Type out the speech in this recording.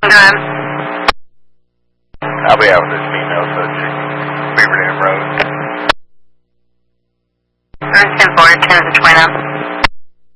I'll be out with this female subject. Beaver Dam Road. 10-4, 10 to 20.